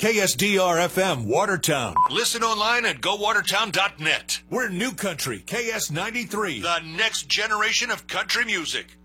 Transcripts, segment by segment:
KSDR-FM, Watertown. Listen online at gowatertown.net. We're New Country, KS93, the next generation of country music.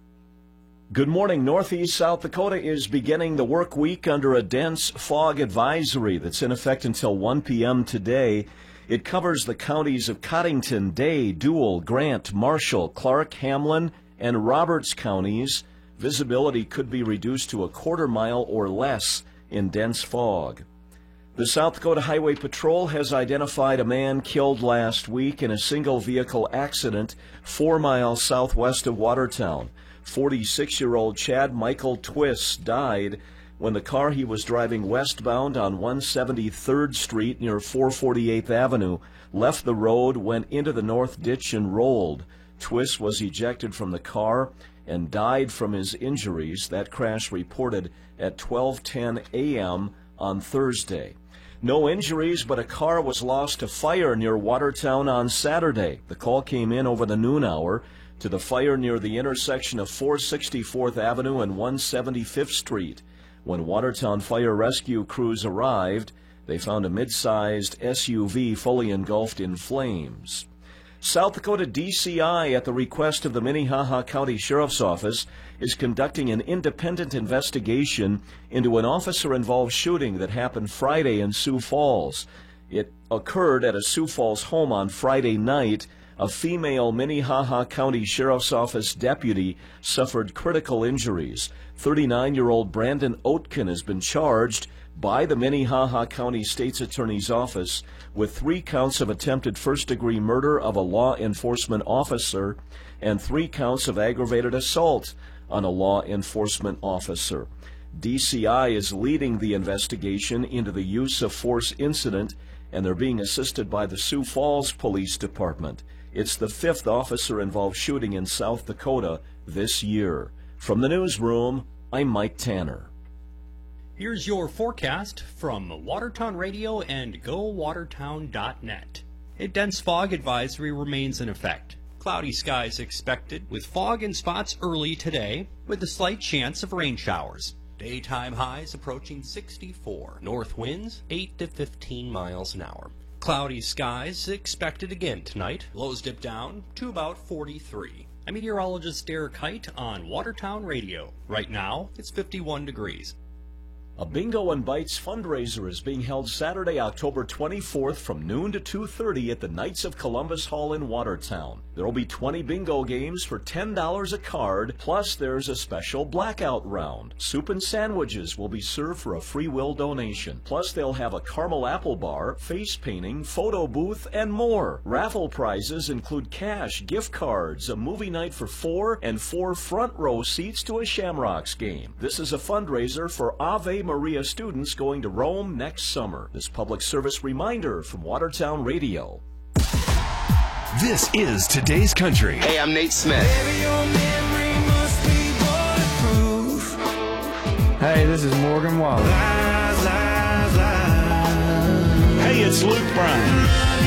Good morning. Northeast South Dakota is beginning the work week under a dense fog advisory that's in effect until 1 p.m. today. It covers the counties of Cottington, Day, Dual, Grant, Marshall, Clark, Hamlin, and Roberts counties. Visibility could be reduced to a quarter mile or less in dense fog. The South Dakota Highway Patrol has identified a man killed last week in a single vehicle accident 4 miles southwest of Watertown. 46-year-old Chad Michael Twiss died when the car he was driving westbound on 173rd Street near 448th Avenue left the road, went into the north ditch, and rolled. Twiss was ejected from the car and died from his injuries. That crash reported at 12:10 a.m. on Thursday. No injuries, but a car was lost to fire near Watertown on Saturday. The call came in over the noon hour to the fire near the intersection of 464th Avenue and 175th Street. When Watertown Fire Rescue crews arrived, they found a mid-sized SUV fully engulfed in flames. South Dakota DCI, at the request of the Minnehaha County Sheriff's Office, is conducting an independent investigation into an officer-involved shooting that happened Friday in Sioux Falls. It occurred at a Sioux Falls home on Friday night. A female Minnehaha County Sheriff's Office deputy suffered critical injuries. 39-year-old Brandon Oetken has been charged by the Minnehaha County State's Attorney's Office with 3 counts of attempted first-degree murder of a law enforcement officer and 3 counts of aggravated assault on a law enforcement officer. DCI is leading the investigation into the use of force incident, and they're being assisted by the Sioux Falls Police Department. It's the 5th officer-involved shooting in South Dakota this year. From the newsroom, I'm Mike Tanner. Here's your forecast from Watertown Radio and GoWatertown.net. A dense fog advisory remains in effect. Cloudy skies expected, with fog in spots early today, with a slight chance of rain showers. Daytime highs approaching 64. North winds 8 to 15 miles an hour. Cloudy skies expected again tonight. Lows dip down to about 43. I'm meteorologist Derek Height on Watertown Radio. Right now, it's 51 degrees. A Bingo and Bites fundraiser is being held Saturday, October 24th from noon to 2:30 at the Knights of Columbus Hall in Watertown. There will be 20 bingo games for $10 a card, plus there's a special blackout round. Soup and sandwiches will be served for a free will donation. Plus they'll have a caramel apple bar, face painting, photo booth, and more. Raffle prizes include cash, gift cards, a movie night for 4, and 4 front row seats to a Shamrocks game. This is a fundraiser for Ave Maria students going to Rome next summer. This public service reminder from Watertown Radio. This is Today's Country. Hey, I'm Nate Smith. Hey, this is Morgan Wallen. Hey, it's Luke Bryan.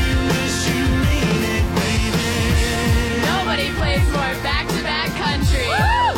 Nobody plays more back-to-back country.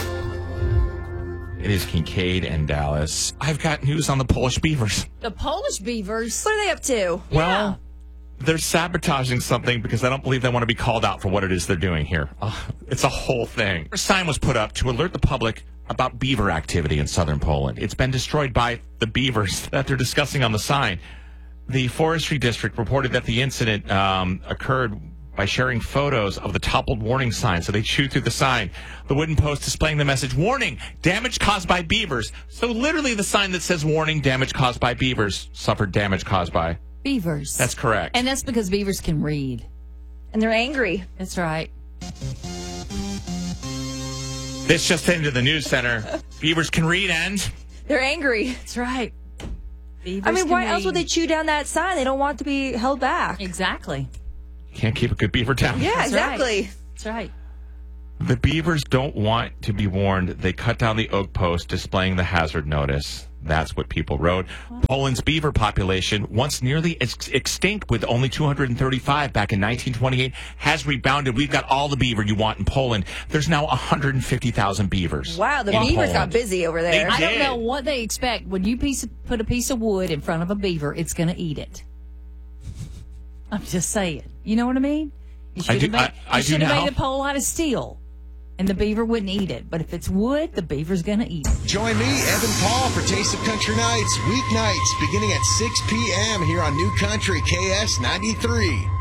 It is Kincaid and Dallas. I've got news on the Polish Beavers. The Polish Beavers? What are they up to? Well, they're sabotaging something because I don't believe they want to be called out for what it is they're doing here. It's a whole thing. A sign was put up to alert the public about beaver activity in southern Poland. It's been destroyed by the beavers that they're discussing on the sign. The Forestry District reported that the incident occurred by sharing photos of the toppled warning sign. So they chewed through the sign. The wooden post displaying the message, warning, damage caused by beavers. So literally the sign that says warning, damage caused by beavers, suffered damage caused by beavers. That's correct. And that's because beavers can read. And they're angry. That's right. This just into the news center. Beavers can read and they're angry. That's right. Beavers I mean, can why read. else would they chew down that sign? They don't want to be held back. Exactly. Can't keep a good beaver down. Yeah, That's exactly. Right. That's right. The beavers don't want to be warned. They cut down the oak post displaying the hazard notice. That's what people wrote. Poland's beaver population, once nearly extinct with only 235 back in 1928, has rebounded. We've got all the beaver you want in Poland. There's now 150,000 beavers. Wow, the in beavers Poland. got busy over there. They I don't did. know what they expect. When you put a piece of wood in front of a beaver, it's going to eat it. I'm just saying. You know what I mean? You I should do- have I do now. made a pole out of steel, and the beaver wouldn't eat it. But if it's wood, the beaver's going to eat it. Join me, Evan Paul, for Taste of Country Nights, weeknights, beginning at 6 p.m. here on New Country KS 93.